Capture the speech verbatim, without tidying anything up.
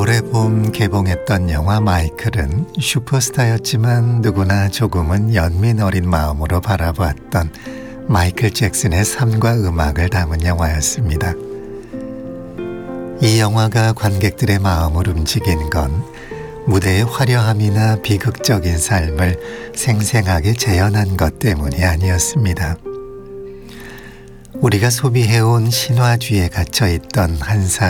올해 봄 개봉했던 영화 마이클은 슈퍼스타였지만 누구나 조금은 연민 어린 마음으로 바라보았던 마이클 잭슨의 삶과 음악을 담은 영화였습니다. 이 영화가 관객들의 마음을 움직인 건 무대의 화려함이나 비극적인 삶을 생생하게 재현한 것 때문이 아니었습니다. 우리가 소비해온 신화주의에 갇혀있던 한 사람